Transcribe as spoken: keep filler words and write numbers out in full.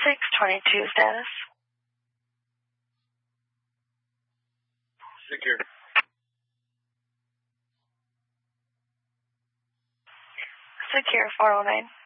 six twenty-two status. Secure. Secure four oh nine.